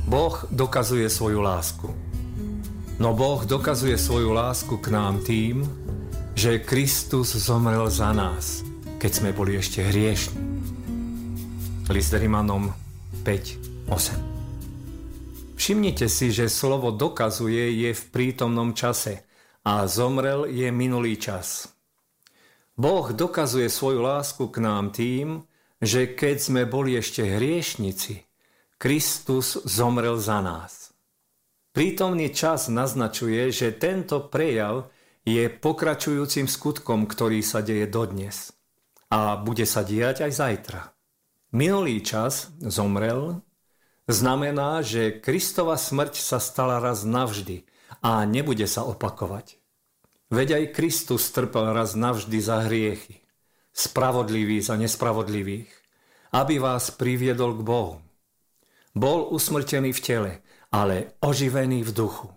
Boh dokazuje svoju lásku. No Boh dokazuje svoju lásku k nám tým, že Kristus zomrel za nás, keď sme boli ešte hriešni. List Rimanom 5:8. Všimnite si, že slovo dokazuje je v prítomnom čase a zomrel je minulý čas. Boh dokazuje svoju lásku k nám tým, že keď sme boli ešte hriešnici, Kristus zomrel za nás. Prítomný čas naznačuje, že tento prejav je pokračujúcim skutkom, ktorý sa deje dodnes a bude sa diať aj zajtra. Minulý čas zomrel znamená, že Kristova smrť sa stala raz navždy a nebude sa opakovať. Veď aj Kristus trpel raz navždy za hriechy, spravodlivý za nespravodlivých, aby vás priviedol k Bohu. Bol usmrtený v tele, ale oživený v duchu.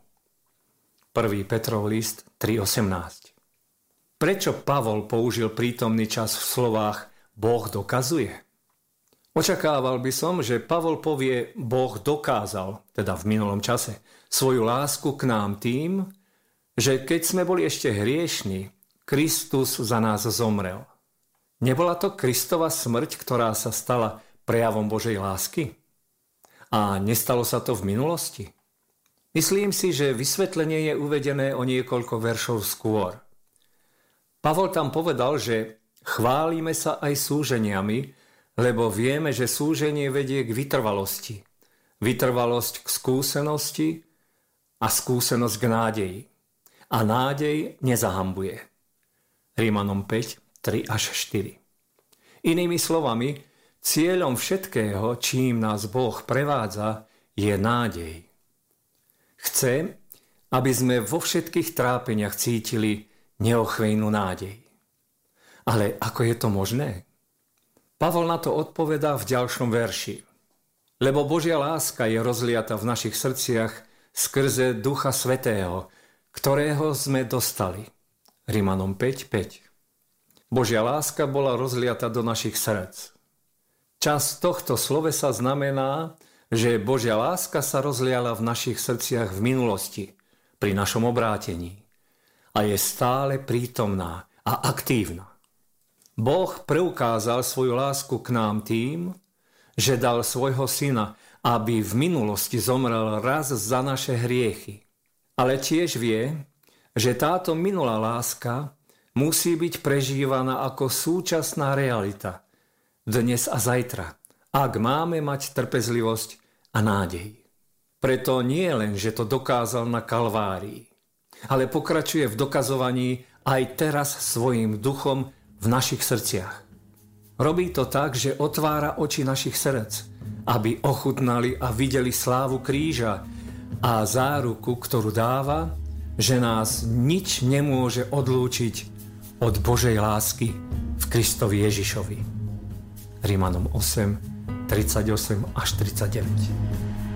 1. Petrov list 3:18. Prečo Pavol použil prítomný čas v slovách Boh dokazuje? Očakával by som, že Pavol povie Boh dokázal, teda v minulom čase, svoju lásku k nám tým, že keď sme boli ešte hriešni, Kristus za nás zomrel. Nebola to Kristova smrť, ktorá sa stala prejavom Božej lásky? A nestalo sa to v minulosti? Myslím si, že vysvetlenie je uvedené o niekoľko veršov skôr. Pavol tam povedal, že chválime sa aj súženiami, lebo vieme, že súženie vedie k vytrvalosti. Vytrvalosť k skúsenosti a skúsenosť k nádeji. A nádej nezahambuje. Rímanom 5:3-4. Inými slovami, cieľom všetkého, čím nás Boh prevádza, je nádej. Chce, aby sme vo všetkých trápeniach cítili neochvejnú nádej. Ale ako je to možné? Pavol na to odpovedá v ďalšom verši. Lebo Božia láska je rozliata v našich srdciach skrze Ducha Svätého, ktorého sme dostali. Rimanom 5:5. Božia láska bola rozliata do našich srdc. Časť tohto slovesa znamená, že Božia láska sa rozliala v našich srdciach v minulosti, pri našom obrátení. A je stále prítomná a aktívna. Boh preukázal svoju lásku k nám tým, že dal svojho syna, aby v minulosti zomrel raz za naše hriechy. Ale tiež vie, že táto minulá láska musí byť prežívaná ako súčasná realita, dnes a zajtra, ak máme mať trpezlivosť a nádej. Preto nie len, že to dokázal na Kalvárii, ale pokračuje v dokazovaní aj teraz svojím duchom v našich srdciach. Robí to tak, že otvára oči našich srdc, aby ochutnali a videli slávu kríža a záruku, ktorú dáva, že nás nič nemôže odlúčiť od Božej lásky v Kristovi Ježišovi. Rimanom 8:38-39.